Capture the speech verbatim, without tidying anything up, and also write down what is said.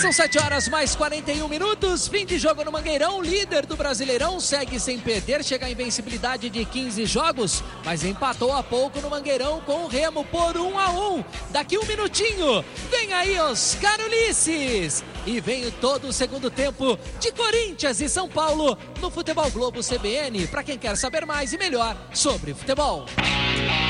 São sete horas mais quarenta e um minutos, fim de jogo no Mangueirão, líder do Brasileirão, segue sem perder, chega à invencibilidade de quinze jogos, mas empatou há pouco no Mangueirão com o Remo por um a um. Daqui um minutinho, vem aí Oscar Ulisses e vem todo o segundo tempo de Corinthians e São Paulo no Futebol Globo C B N, para quem quer saber mais e melhor sobre futebol.